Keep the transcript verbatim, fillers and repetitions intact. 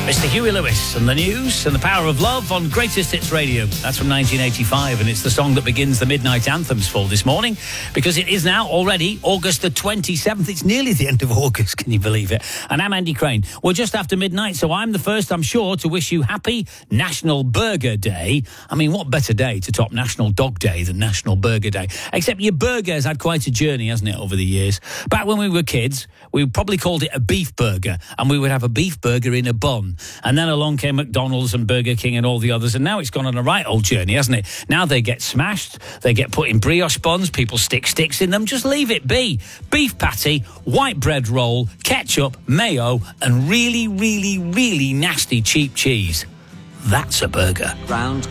Mister Huey Lewis and the News and the Power of Love on Greatest Hits Radio. That's from nineteen eighty-five, and it's the song that begins the Midnight Anthems for this morning, because it is now already August the twenty-seventh. It's nearly the end of August, can you believe it? And I'm Andy Crane. We're just after midnight, so I'm the first, I'm sure, to wish you happy National Burger Day. I mean, what better day to top National Dog Day than National Burger Day? Except your burger's had quite a journey, hasn't it, over the years? Back when we were kids, we probably called it a beef burger, and we would have a beef burger in a bun. And then along came McDonald's and Burger King and all the others, and now it's gone on a right old journey, hasn't it? Now they get smashed, they get put in brioche buns, people stick sticks in them. Just leave it be. Beef patty, white bread roll, ketchup, mayo, and really, really, really nasty cheap cheese. That's a burger. Ground